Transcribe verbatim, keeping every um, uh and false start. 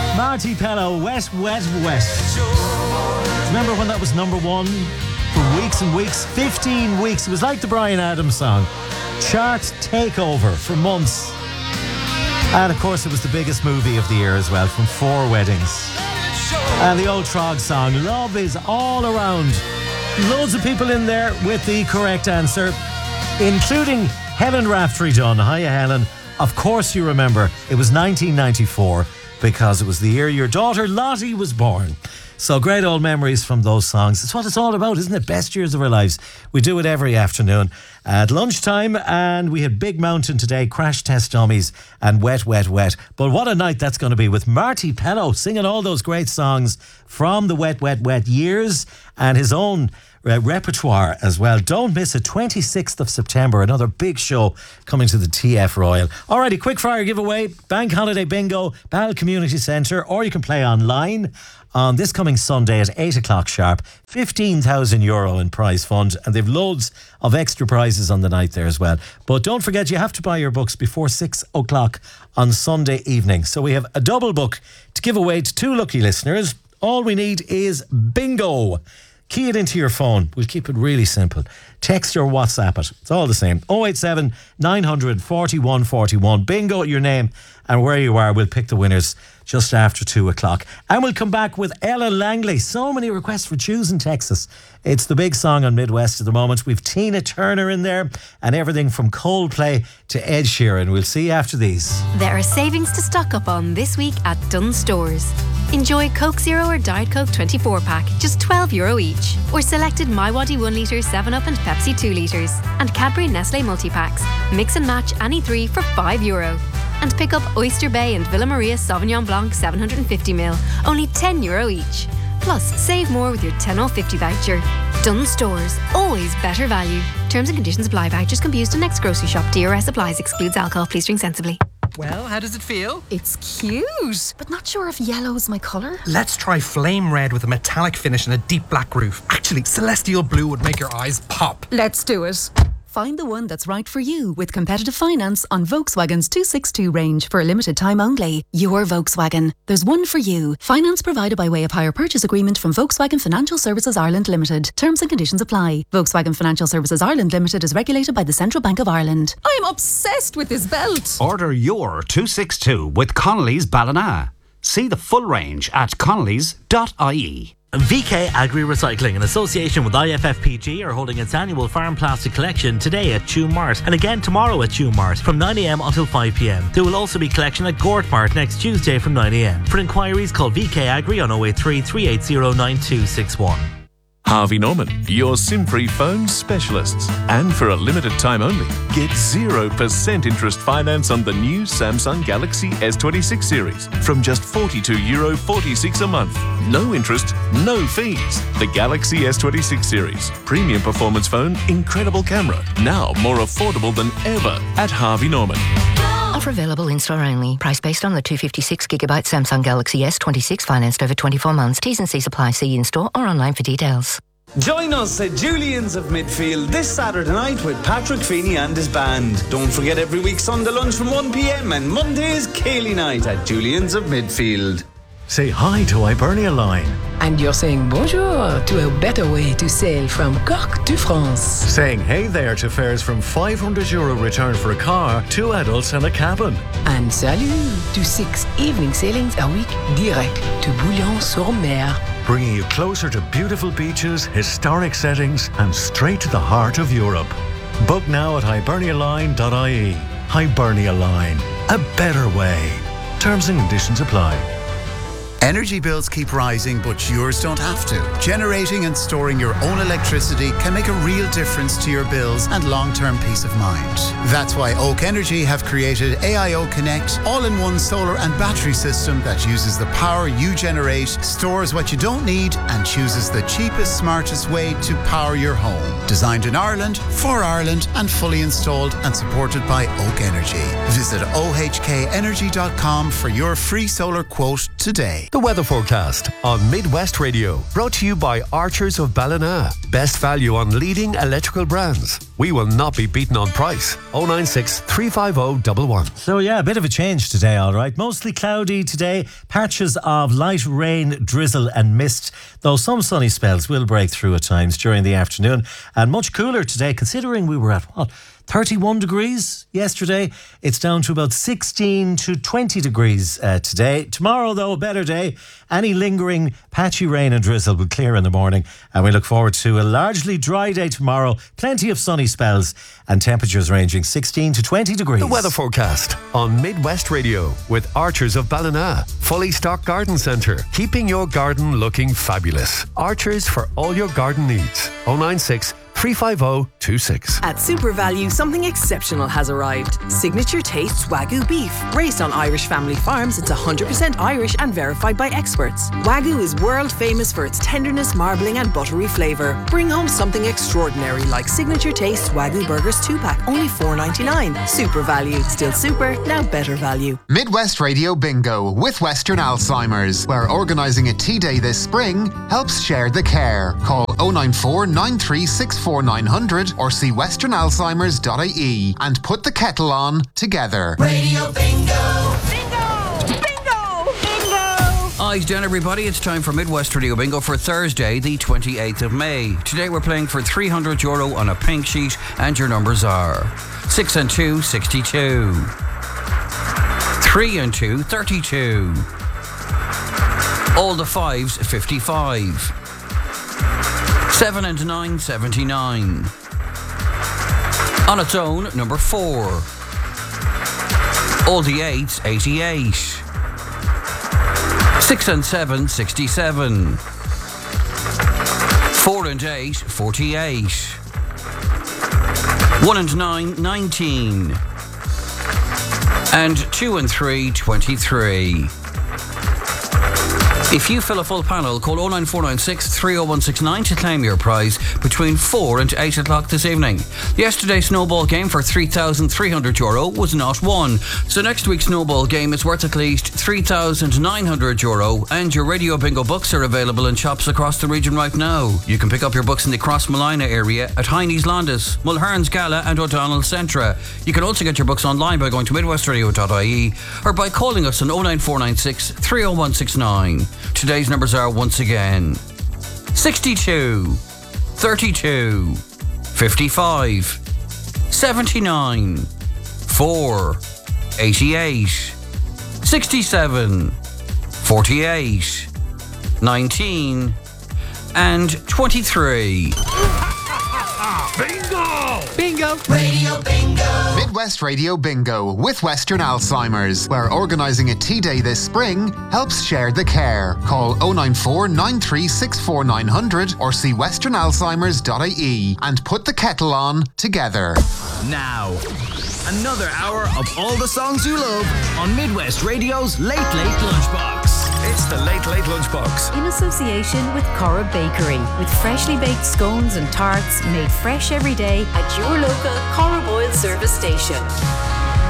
Marty Pellow, Wet, Wet, Wet. Remember when that was number one for weeks and weeks? fifteen weeks. It was like the Bryan Adams song. Chart takeover for months. And of course it was the biggest movie of the year as well, from Four Weddings. And the old Trog song, Love Is All Around. Loads of people in there with the correct answer, including Helen Raftery-Dunn. Hiya, Helen. Of course you remember, it was nineteen ninety-four, because it was the year your daughter Lottie was born. So great old memories from those songs. It's what it's all about, isn't it? Best years of our lives. We do it every afternoon at lunchtime, and we had Big Mountain today, Crash Test Dummies, and Wet, Wet, Wet. But what a night that's going to be with Marty Pellow singing all those great songs from the Wet, Wet, Wet years and his own Uh, repertoire as well. Don't miss it. twenty-sixth of September, another big show coming to the T F Royal. Alrighty, quick fire giveaway, Bank Holiday Bingo, Ball Community Centre, or you can play online on this coming Sunday at eight o'clock sharp. fifteen thousand euro in prize fund, and they've loads of extra prizes on the night there as well. But don't forget, you have to buy your books before six o'clock on Sunday evening. So we have a double book to give away to two lucky listeners. All we need is bingo. Key it into your phone. We'll keep it really simple. Text or WhatsApp it. It's all the same. oh eight seven, nine hundred, forty-one forty-one. Bingo your name and where you are. We'll pick the winners just after two o'clock. And we'll come back with Ella Langley. So many requests for Choosing Texas. It's the big song on Midwest at the moment. We've Tina Turner in there and everything from Coldplay to Ed Sheeran. We'll see you after these. There are savings to stock up on this week at Dunnes Stores. Enjoy Coke Zero or Diet Coke twenty-four pack, just twelve euro each. Or selected MiWadi one litre, seven up and Pepsi two litres. And Cadbury Nestle multi-packs. Mix and match any three for five euro. And pick up Oyster Bay and Villa Maria Sauvignon Blanc seven hundred fifty milliliters, only ten euro each. Plus, save more with your ten off fifty voucher. Dunnes Stores, always better value. Terms and conditions apply. Vouchers can be used in next grocery shop. D R S applies, excludes alcohol. Please drink sensibly. Well, how does it feel? It's cute, but not sure if yellow is my colour. Let's try flame red with a metallic finish and a deep black roof. Actually, celestial blue would make your eyes pop. Let's do it. Find the one that's right for you with competitive finance on Volkswagen's two sixty-two range for a limited time only. Your Volkswagen. There's one for you. Finance provided by way of hire purchase agreement from Volkswagen Financial Services Ireland Limited. Terms and conditions apply. Volkswagen Financial Services Ireland Limited is regulated by the Central Bank of Ireland. I'm obsessed with this belt. Order your two sixty-two with Connolly's Ballina. See the full range at connellys dot I E. V K Agri Recycling, in association with I F F P G, are holding its annual farm plastic collection today at Tuam Mart and again tomorrow at Tuam Mart from nine a m until five p m. There will also be collection at Gort Mart next Tuesday from nine a m. For inquiries, call V K Agri on oh eight three, three eight zero, nine two six one. Harvey Norman, your SIM-free phone specialists. And for a limited time only, get zero percent interest finance on the new Samsung Galaxy S twenty-six series from just forty-two euro forty-six a month. No interest, no fees. The Galaxy S twenty-six series. Premium performance phone, incredible camera. Now more affordable than ever at Harvey Norman. Offer available in-store only. Price based on the two fifty-six gigabyte Samsung Galaxy S twenty-six financed over twenty-four months. T's and C's apply. See in-store or online for details. Join us at Julian's of Midfield this Saturday night with Patrick Feeney and his band. Don't forget every week Sunday lunch from one p m and Monday is Cayley night at Julian's of Midfield. Say hi to Hibernia Line. And you're saying bonjour to a better way to sail from Cork to France. Saying hey there to fares from five hundred euro return for a car, two adults and a cabin. And salut to six evening sailings a week direct to Bouillon-sur-Mer. Bringing you closer to beautiful beaches, historic settings and straight to the heart of Europe. Book now at hibernia line dot I E. Hibernia Line. A better way. Terms and conditions apply. Energy bills keep rising, but yours don't have to. Generating and storing your own electricity can make a real difference to your bills and long-term peace of mind. That's why Oak Energy have created A I O Connect, all-in-one solar and battery system that uses the power you generate, stores what you don't need, and chooses the cheapest, smartest way to power your home. Designed in Ireland, for Ireland, and fully installed and supported by Oak Energy. Visit O H K energy dot com for your free solar quote today. The weather forecast on Midwest Radio, brought to you by Archers of Ballina. Best value on leading electrical brands. we will not be beaten on price. oh nine six, three five oh, one one. So yeah, a bit of a change today, all right. Mostly cloudy today, patches of light rain, drizzle and mist, though some sunny spells will break through at times during the afternoon. And much cooler today, considering we were at, what, thirty-one degrees yesterday. It's down to about sixteen to twenty degrees uh, today. Tomorrow, though, a better day. Any lingering patchy rain and drizzle will clear in the morning, and we look forward to a largely dry day tomorrow. Plenty of sunny spells and temperatures ranging sixteen to twenty degrees. The weather forecast on Midwest Radio with Archers of Ballina. Fully stocked garden centre, keeping your garden looking fabulous. Archers for all your garden needs. oh nine six, three five oh, two six. At Super Value, something exceptional has arrived. Signature Tastes Wagyu beef. Raised on Irish family farms, it's one hundred percent Irish and verified by experts. Wagyu is world famous for its tenderness, marbling and buttery flavour. Bring home something extraordinary like Signature Tastes Wagyu Burgers two pack, only four ninety-nine. Super Value. Still super, now better value. Midwest Radio Bingo with Western Alzheimer's, where organising a tea day this spring helps share the care. Call oh nine four, nine three six four nine hundred or see western alzheimers dot I E and put the kettle on together. Radio Bingo! Bingo! Bingo! Bingo! Eyes down, everybody. It's time for Midwest Radio Bingo for Thursday, the twenty-eighth of May. Today we're playing for three hundred euro on a pink sheet, and your numbers are six and two, sixty-two. three and two, thirty-two. All the fives, fifty-five. seven and nine, seventy-nine. On its own, number four. All the eights, eighty-eight. six and seven, sixty-seven. four and eight, forty-eight. one and nine, nineteen. And two and three, twenty-three. If you fill a full panel, call oh nine four nine six, three oh one six nine to claim your prize between four and eight o'clock this evening. Yesterday's snowball game for three thousand three hundred euro was not won. So next week's snowball game is worth at least three thousand nine hundred euro, and your Radio Bingo books are available in shops across the region right now. You can pick up your books in the Crossmolina area at Heine's Landis, Mulherns Gala and O'Donnell Centra. You can also get your books online by going to midwest radio dot I E or by calling us on oh nine four nine six, three oh one six nine. Today's numbers are once again sixty-two, thirty-two, fifty-five, seventy-nine, four, eighty-eight, sixty-seven, forty-eight, nineteen, and twenty-three. Bingo! Bingo! Radio Bingo! Midwest Radio Bingo with Western Alzheimer's, where organising a tea day this spring helps share the care. Call oh nine four, nine three six four nine hundred or see western alzheimers dot I E and put the kettle on together. Now, another hour of all the songs you love on Midwest Radio's Late Late Lunchbox. It's the Late Late Lunchbox. In association with Cora Bakery, with freshly baked scones and tarts made fresh every day at your local Cora Boyle service station.